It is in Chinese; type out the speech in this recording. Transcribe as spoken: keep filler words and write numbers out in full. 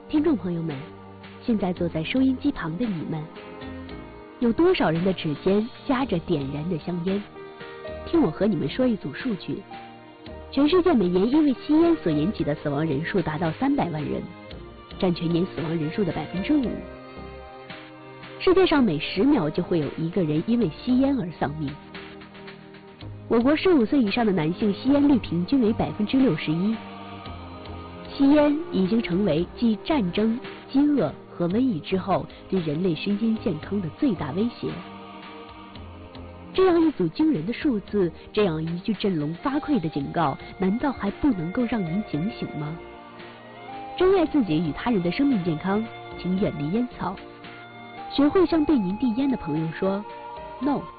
听众朋友们，现在坐在收音机旁的你们，有多少人的指尖夹着点燃的香烟？听我和你们说一组数据：全世界每年因为吸烟所引起的死亡人数达到三百万人，占全年死亡人数的百分之五。世界上每十秒就会有一个人因为吸烟而丧命。我国十五岁以上的男性吸烟率平均为百分之六十一。吸烟已经成为继战争、饥饿和瘟疫之后对人类身心健康的最大威胁。这样一组惊人的数字，这样一句振聋发聩的警告，难道还不能够让您警醒吗？珍爱自己与他人的生命健康，请远离烟草，学会向对您递烟的朋友说 no。